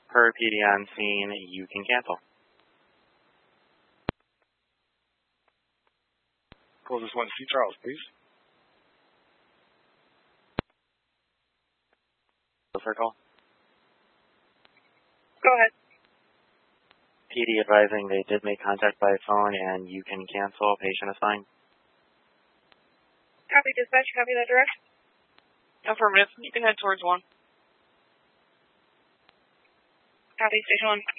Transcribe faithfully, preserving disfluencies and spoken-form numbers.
Per P D on scene, you can cancel. Call this one C Charles, please. Circle. Go ahead. P D advising they did make contact by phone and you can cancel. Patient is fine. Copy dispatch, copy that direct. Affirmative. You can head towards one. Copy, station one.